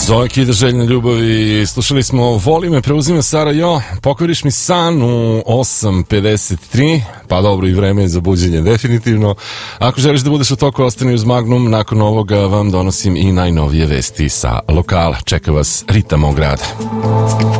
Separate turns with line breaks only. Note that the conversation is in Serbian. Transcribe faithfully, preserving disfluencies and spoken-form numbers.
Zoe Kida, Željna ljubavi. Slušali smo Voli me, preuzima Sara Jo, pokvariš mi san u osam pedeset tri. Pa dobro, i vreme je za buđenje definitivno. Ako želiš da budeš u toku, ostani uz Magnum. Nakon ovoga vam donosim i najnovije vesti sa lokala. Čeka vas Ritam mog grada.